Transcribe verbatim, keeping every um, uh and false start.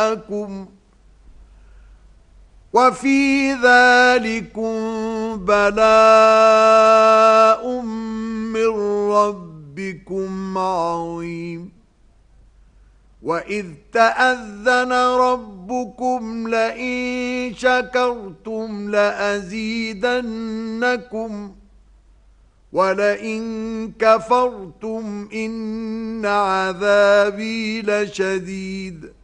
لكم وفي ذلكم بلاء من ربكم عظيم وإذ تأذن ربكم لئن شكرتم لأزيدنكم ولئن كفرتم إن عذابي لشديد